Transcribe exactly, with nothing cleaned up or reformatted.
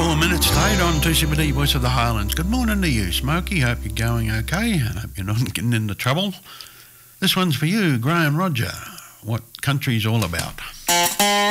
Four minutes late on two C B D Voice of the Highlands. Good morning to you, Smokey. Hope you're going okay and hope you're not getting into trouble. This one's for you, Graham Roger. What country's all about.